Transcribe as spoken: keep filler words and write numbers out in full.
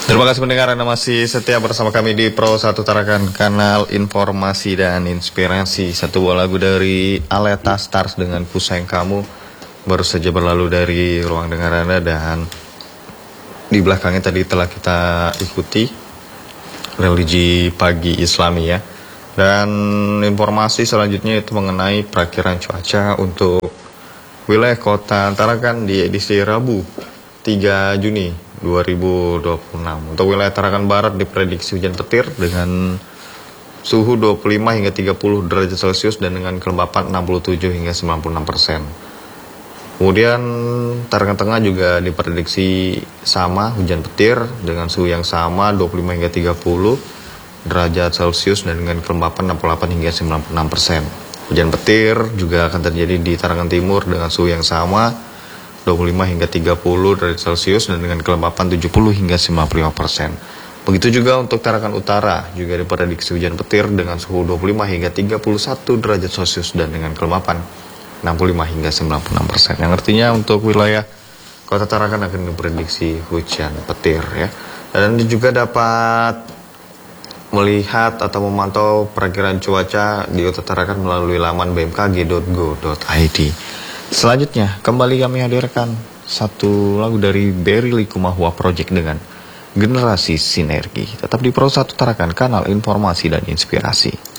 Terima kasih pendengar, Anda masih setia bersama kami di Pro satu Tarakan, kanal informasi dan inspirasi. Satu buah lagu dari Aleta Stars dengan Ku Sayang Kamu baru saja berlalu dari ruang dengar Anda, dan di belakangnya tadi telah kita ikuti religi pagi Islami ya. Dan informasi selanjutnya itu mengenai perakiran cuaca untuk wilayah kota Tarakan di edisi Rabu tiga Juni dua ribu dua puluh enam. Untuk wilayah Tarakan Barat diprediksi hujan petir dengan suhu dua puluh lima hingga tiga puluh derajat Celcius dan dengan kelembapan enam puluh tujuh hingga sembilan puluh enam persen. Kemudian Tarakan Tengah juga diprediksi sama hujan petir dengan suhu yang sama dua puluh lima hingga tiga puluh derajat Celcius dan dengan kelembapan enam puluh delapan hingga sembilan puluh enam persen. Hujan petir juga akan terjadi di Tarakan Timur dengan suhu yang sama dua puluh lima hingga tiga puluh derajat Celcius dan dengan kelembapan tujuh puluh hingga sembilan puluh lima persen. Begitu juga untuk Tarakan Utara, juga diprediksi hujan petir dengan suhu dua puluh lima hingga tiga puluh satu derajat Celcius dan dengan kelembapan enam puluh lima hingga sembilan puluh enam persen. Yang artinya untuk wilayah Kota Tarakan akan diprediksi hujan petir ya. Dan juga dapat melihat atau memantau perakiraan cuaca di Kota Tarakan melalui laman b m k g dot go dot i d. Selanjutnya, kembali kami hadirkan satu lagu dari Berry Likumahua Project dengan Generasi Sinergi. Tetap di Pro satu Tarakan, kanal informasi dan inspirasi.